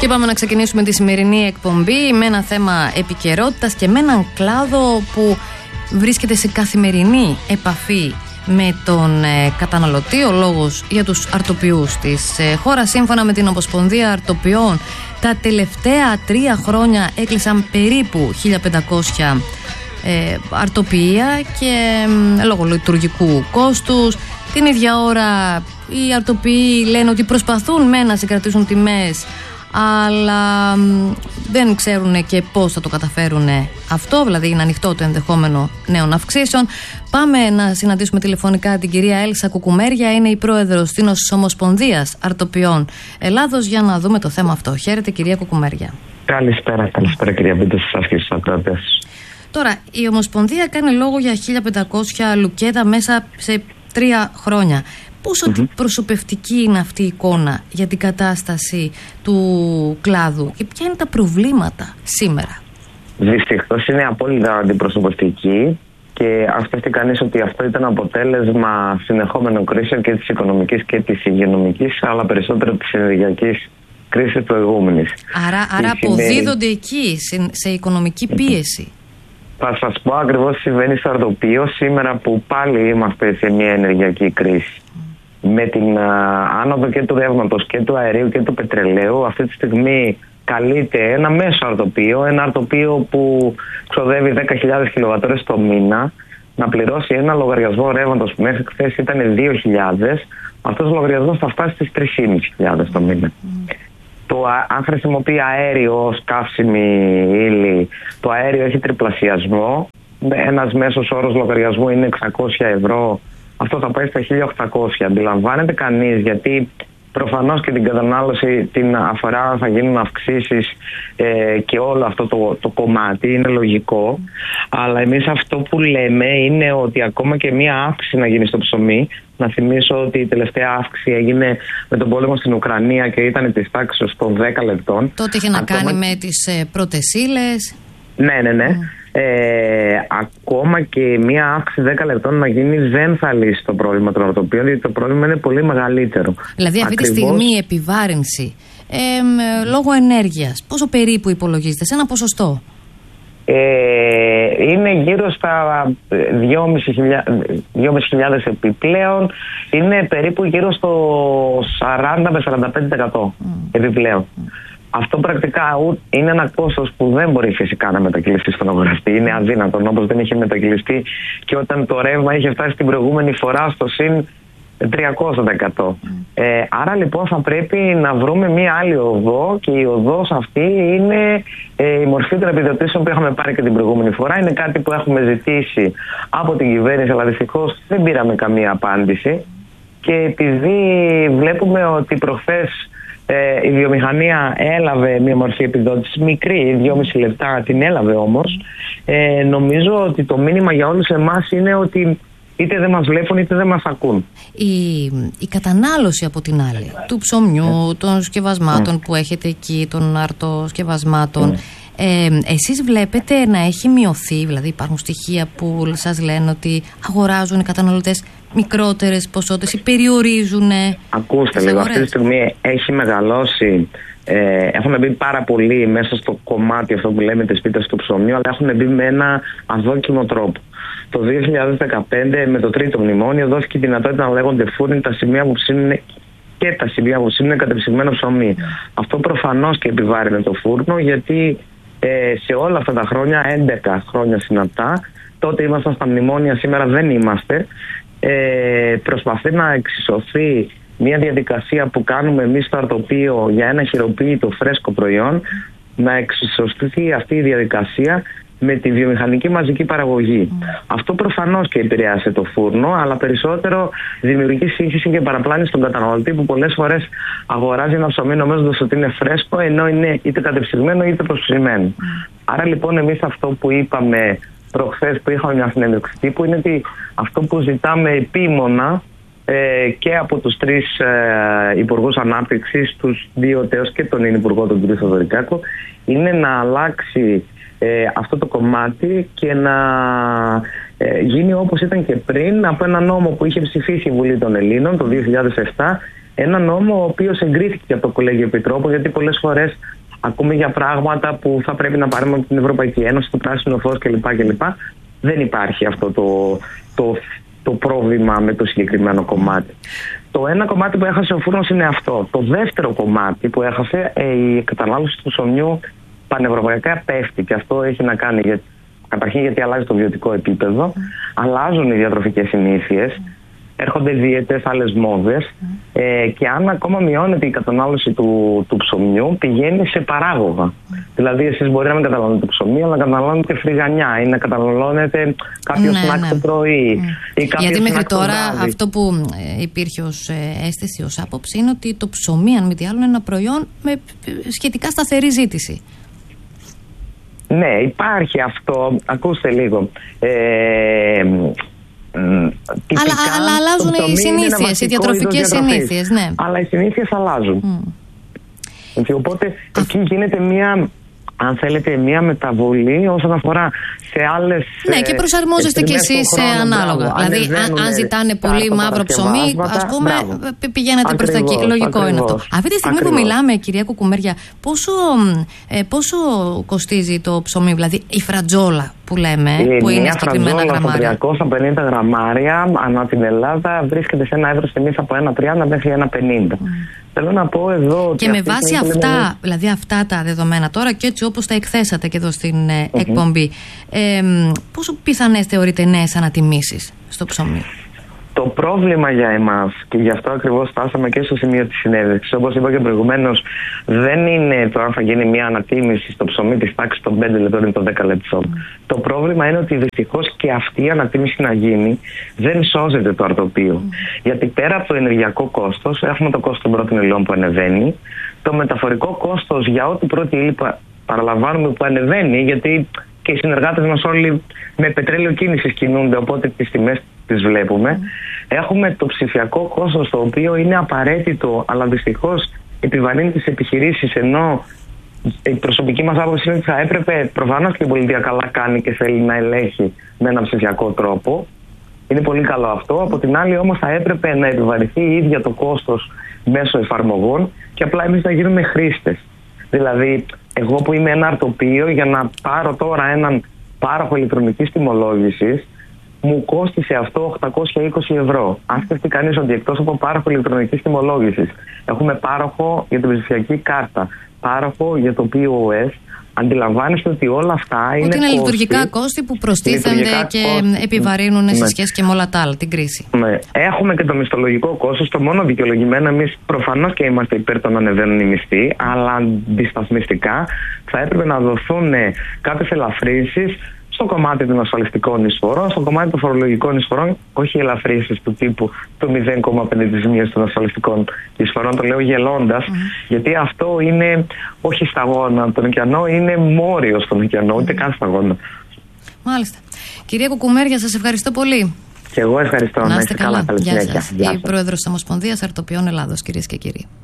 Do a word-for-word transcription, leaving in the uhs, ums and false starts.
Και πάμε να ξεκινήσουμε τη σημερινή εκπομπή με ένα θέμα επικαιρότητας και με έναν κλάδο που βρίσκεται σε καθημερινή επαφή με τον ε, καταναλωτή. Ο λόγος για τους αρτοποιούς της ε, χώρας. Σύμφωνα με την Ομοσπονδία Αρτοποιών, τα τελευταία τρία χρόνια έκλεισαν περίπου χίλια πεντακόσια ε, αρτοποιεία και ε, λόγω λειτουργικού κόστους. Την ίδια ώρα οι αρτοποιοί λένε ότι προσπαθούν με να συγκρατήσουν τιμές, αλλά δεν ξέρουν και πώς θα το καταφέρουν αυτό, δηλαδή είναι ανοιχτό το ενδεχόμενο νέων αυξήσεων. Πάμε να συναντήσουμε τηλεφωνικά την κυρία Έλσα Κουκουμέρια, είναι η πρόεδρος της Ομοσπονδίας Αρτοποιών Ελλάδος, για να δούμε το θέμα αυτό. Χαίρετε κυρία Κουκουμέρια. Καλησπέρα, καλησπέρα κυρία Μπίντο, σας και στους ακροατές. Τώρα, η Ομοσπονδία κάνει λόγο για χίλια πεντακόσια λουκέτα μέσα σε τρία χρόνια. Πόσο mm-hmm. προσωπευτική είναι αυτή η εικόνα για την κατάσταση του κλάδου και ποια είναι τα προβλήματα σήμερα? Δυστυχώς είναι απόλυτα αντιπροσωπευτική και αν σκεφτεί κανείς ότι αυτό ήταν αποτέλεσμα συνεχόμενων κρίσεων και της οικονομικής και της υγειονομικής, αλλά περισσότερο της ενεργειακής κρίσης προηγούμενης. Άρα, άρα αποδίδονται εκεί σε, σε οικονομική πίεση. Θα σας πω ακριβώς τι συμβαίνει στο αρτοπείο σήμερα που πάλι είμαστε σε μια ενεργειακή κρίση. Με την α, άνοδο και του ρεύματος και του αερίου και του πετρελαίου, αυτή τη στιγμή καλείται ένα μέσο αρτοπείο, ένα αρτοπείο που ξοδεύει δέκα χιλιάδες κιλοβατώρες το μήνα, να πληρώσει ένα λογαριασμό ρεύματος που μέχρι χθες ήταν δύο χιλιάδες. Αυτός ο λογαριασμός θα φτάσει στις τρεις χιλιάδες πεντακόσια το μήνα. Mm. Το, αν χρησιμοποιεί αέριο ως καύσιμη ύλη, το αέριο έχει τριπλασιασμό. Ένας μέσος όρος λογαριασμού είναι εξακόσια ευρώ. Αυτό θα πάει στα χίλια οκτακόσια. Αντιλαμβάνεται κανείς, γιατί προφανώς και την κατανάλωση την αφορά, θα γίνουν αυξήσεις ε, και όλο αυτό το, το κομμάτι είναι λογικό. Αλλά εμείς αυτό που λέμε είναι ότι ακόμα και μία αύξηση να γίνει στο ψωμί, να θυμίσω ότι η τελευταία αύξηση έγινε με τον πόλεμο στην Ουκρανία και ήταν της τάξης των δέκα λεπτών. Τότε είχε ακόμα... να κάνει με τις ε, πρώτες ύλες. Ναι, ναι, ναι. Mm. Ε, ακόμα και μία αύξηση δέκα λεπτών να γίνει δεν θα λύσει το πρόβλημα των αρτοποιών, γιατί το πρόβλημα είναι πολύ μεγαλύτερο. Δηλαδή αυτή Ακριβώς... τη στιγμή η επιβάρυνση ε, ε, λόγω ενέργειας πόσο περίπου υπολογίζεται σε ένα ποσοστό? Ε, είναι γύρω στα δυόμισι χιλιάδες επιπλέον, είναι περίπου γύρω στο σαράντα με σαράντα πέντε τοις εκατό mm. επιπλέον. Mm. Αυτό πρακτικά είναι ένα κόστος που δεν μπορεί φυσικά να μετακυλιστεί στον αγοραστή. Είναι αδύνατον, όπως δεν είχε μετακυλιστεί και όταν το ρεύμα είχε φτάσει την προηγούμενη φορά στο συν τριακόσια τοις εκατό. Mm. Ε, άρα λοιπόν θα πρέπει να βρούμε μία άλλη οδό και η οδός αυτή είναι ε, η μορφή των επιδοτήσεων που είχαμε πάρει και την προηγούμενη φορά. Είναι κάτι που έχουμε ζητήσει από την κυβέρνηση, αλλά δυστυχώς δεν πήραμε καμία απάντηση. Και επειδή βλέπουμε ότι προχθές Ε, η βιομηχανία έλαβε μια μορφή επιδότηση μικρή, δυόμιση λεπτά την έλαβε όμως, ε, νομίζω ότι το μήνυμα για όλους εμάς είναι ότι είτε δεν μας βλέπουν είτε δεν μας ακούν. Η, η κατανάλωση από την άλλη του ψωμιού, των σκευασμάτων mm. που έχετε εκεί, των αρτοσκευασμάτων, mm. ε, εσείς βλέπετε να έχει μειωθεί? Δηλαδή υπάρχουν στοιχεία που σας λένε ότι αγοράζουν οι καταναλωτές μικρότερες ποσότητες ή περιορίζουν? Ακούστε λίγο, αυτή τη στιγμή έχει μεγαλώσει, ε, έχουν μπει πάρα πολύ μέσα στο κομμάτι αυτό που λέμε της πίτας του ψωμιού, αλλά έχουν μπει με ένα αδόκιμο τρόπο. Το δύο χιλιάδες δεκαπέντε με το τρίτο μνημόνιο δόθηκε η δυνατότητα να λέγονται φούρνοι τα σημεία που ψήνουν και τα σημεία που ψήνουν κατεψυγμένο ψωμί. Mm. Αυτό προφανώς και επιβάρυνε το φούρνο, γιατί ε, σε όλα αυτά τα χρόνια, έντεκα χρόνια συναπτά, τότε ήμασταν στα μνημόνια, σήμερα δεν είμαστε. Ε, προσπαθεί να εξισωθεί μια διαδικασία που κάνουμε εμείς στο αρτοπείο για ένα χειροποίητο φρέσκο προϊόν, να εξισωθεί αυτή η διαδικασία με τη βιομηχανική μαζική παραγωγή. Mm. Αυτό προφανώς και επηρεάσε το φούρνο, αλλά περισσότερο δημιουργεί σύγχυση και παραπλάνηση στον καταναλωτή, που πολλές φορές αγοράζει ένα ψωμί νομίζοντας ότι είναι φρέσκο, ενώ είναι είτε κατεψυγμένο είτε προσψημένο. Mm. Άρα λοιπόν εμείς αυτό που είπαμε προχθές που είχαμε μια συνέντευξη τύπου είναι ότι αυτό που ζητάμε επίμονα ε, και από τους τρεις ε, υπουργούς ανάπτυξης, τους δύο τέος και τον υπουργό τον κ. Θοδωρικάκο, είναι να αλλάξει ε, αυτό το κομμάτι και να ε, γίνει όπως ήταν και πριν, από ένα νόμο που είχε ψηφίσει η Βουλή των Ελλήνων το δύο χιλιάδες επτά ένα νόμο ο οποίος εγκρίθηκε από το Κολέγιο Επιτρόπων, γιατί πολλές φορές ακούμε για πράγματα που θα πρέπει να πάρουμε από την Ευρωπαϊκή Ένωση, το πράσινο φως κλπ. κλπ. Δεν υπάρχει αυτό το, το, το πρόβλημα με το συγκεκριμένο κομμάτι. Το ένα κομμάτι που έχασε ο φούρνος είναι αυτό. Το δεύτερο κομμάτι που έχασε, ε, η κατανάλωση του ψωμιού πανευρωπαϊκά πέφτει, και αυτό έχει να κάνει για, καταρχήν γιατί αλλάζει το βιωτικό επίπεδο, mm. αλλάζουν οι διατροφικές συνήθειες, mm. έρχονται δίαιτες, άλλες μόδες, mm. ε, και αν ακόμα μειώνεται η κατανάλωση του, του ψωμιού, πηγαίνει σε παράγωγα. Mm. Δηλαδή εσείς μπορεί να μην καταναλώνετε ψωμί, αλλά να καταναλώνετε φρυγανιά ή να καταναλώνετε κάποιο σνακ ναι, ναι. το πρωί. Mm. Ή γιατί μέχρι τώρα αυτό που υπήρχε ως αίσθηση, ως άποψη, είναι ότι το ψωμί, αν μη τι άλλο, είναι ένα προϊόν με σχετικά σταθερή ζήτηση. Ναι, υπάρχει αυτό. Ακούστε λίγο. Ε, αλλά, αλλά αλλάζουν οι συνήθειες, οι διατροφικές συνήθειες. Ναι. Αλλά οι συνήθειες αλλάζουν. Mm. Και οπότε Α. εκεί γίνεται μια, αν θέλετε, μια μεταβολή όσον αφορά σε άλλες. Ναι, και προσαρμόζεστε κι εσείς ανάλογα. Μπράβο. Δηλαδή, αν, αν ζητάνε πολύ μαύρο ψωμί, ας πούμε, μπράβο. πηγαίνετε προς τα εκεί. Λογικό ακριβώς. είναι αυτό. Αυτή τη στιγμή ακριβώς. που μιλάμε, κυρία Κουκουμέρια, πόσο, ε, πόσο κοστίζει το ψωμί, δηλαδή η φρατζόλα που λέμε, η που είναι συγκεκριμένα γραμμάρια? τριακόσια πενήντα γραμμάρια ανά την Ελλάδα βρίσκεται σε ένα εύρος τιμής από ένα τριάντα μέχρι ένα πενήντα. Mm. Θέλω να πω εδώ. Και με βάση αυτά, λέμε... δηλαδή αυτά τα δεδομένα τώρα και έτσι όπως τα εκθέσατε και εδώ στην mm-hmm. εκπομπή, ε, πόσο πιθανές θεωρείτε νέες ανατιμήσεις στο ψωμί? Το πρόβλημα για εμάς, και γι' αυτό ακριβώς φτάσαμε και στο σημείο της συνέντευξης, όπως είπα και προηγουμένως, δεν είναι το αν θα γίνει μια ανατίμηση στο ψωμί της τάξης των πέντε λεπτών ή των δέκα λεπτών. Mm. Το πρόβλημα είναι ότι δυστυχώς και αυτή η ανατίμηση να γίνει δεν σώζεται το αρτοπείο. Mm. Γιατί πέρα από το ενεργειακό κόστος, έχουμε το κόστος των πρώτων υλών που ανεβαίνει, το μεταφορικό κόστος για ό,τι πρώτη ύλη παραλαμβάνουμε που ανεβαίνει, γιατί και οι συνεργάτες μας όλοι με πετρέλαιο κίνησης κινούνται, οπότε τις τιμές τις βλέπουμε. Mm. Έχουμε το ψηφιακό κόστος, το οποίο είναι απαραίτητο, αλλά δυστυχώς επιβαρύνει τις επιχειρήσεις, ενώ η προσωπική μας άποψη είναι ότι θα έπρεπε, προφανώς και η πολιτεία καλά κάνει και θέλει να ελέγχει με έναν ψηφιακό τρόπο. Είναι πολύ καλό αυτό. Από την άλλη όμως θα έπρεπε να επιβαρυνθεί η ίδια το κόστος μέσω εφαρμογών και απλά εμείς να γίνουμε χρήστες. Δηλαδή, εγώ που είμαι ένα αρτοπείο, για να πάρω τώρα έναν πάροχο ηλεκτρονικής τιμολόγησης, μου κόστησε αυτό οκτακόσια είκοσι ευρώ. Αν σκεφτεί κανείς ότι εκτός από πάροχο ηλεκτρονικής τιμολόγησης έχουμε πάροχο για την ψηφιακή κάρτα, πάροχο για το πι ο ες, αντιλαμβάνεστε ότι όλα αυτά είναι. Ότι είναι λειτουργικά κόστη που προστίθενται και κόστη. επιβαρύνουν ναι. σε σχέση και με όλα τα άλλα, την κρίση. Ναι. Έχουμε και το μισθολογικό κόστος. Το μόνο δικαιολογημένο, εμείς προφανώς και είμαστε υπέρ των ανεβαίνουν οι μισθοί, αλλά αντισταθμιστικά θα έπρεπε να δοθούν κάποιες ελαφρύνσεις στο κομμάτι των ασφαλιστικών εισφορών, στο κομμάτι των φορολογικών εισφορών, όχι ελαφρύνσεις του τύπου του μηδέν κόμμα πέντε τοις μίας των ασφαλιστικών εισφορών, το λέω γελώντας, mm. γιατί αυτό είναι όχι σταγόνα τον ωκεανό, είναι μόριο στον ωκεανό, mm. ούτε καν σταγόνα. Μάλιστα. Κυρία Κουκουμέρια, σας ευχαριστώ πολύ. Και εγώ ευχαριστώ. Να είστε καλά. καλά. Γεια σας. Γεια σας. Η Πρόεδρος της Ομοσπονδίας Αρτοπιών Ελλάδος, κυρίες και κύριοι.